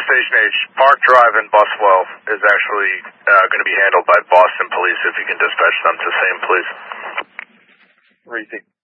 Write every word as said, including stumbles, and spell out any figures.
Station H, Park Drive in Boswell is actually uh, going to be handled by Boston Police. If you can dispatch them to same, please. What do you think?